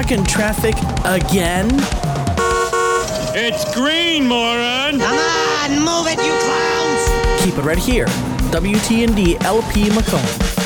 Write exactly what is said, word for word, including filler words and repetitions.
stuck in traffic again? It's green, moron! Come on, move it, you clowns! Keep it right here. W T N D L P Macomb.